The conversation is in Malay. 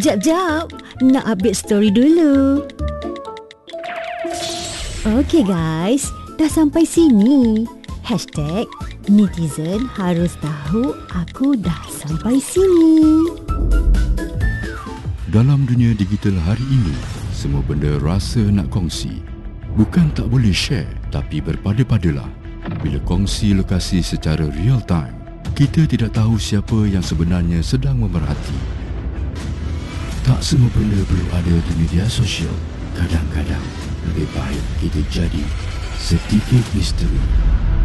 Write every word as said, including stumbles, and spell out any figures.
Jap, jap. Nak update story dulu. Okey guys, dah sampai sini. Hashtag netizen harus tahu aku dah sampai sini. Dalam dunia digital hari ini, semua benda rasa nak kongsi. Bukan tak boleh share, tapi berpada-padalah. Bila kongsi lokasi secara real time, kita tidak tahu siapa yang sebenarnya sedang memerhati. Tak semua benda perlu ada di media sosial. Kadang-kadang lebih baik kita jadi sedikit misteri.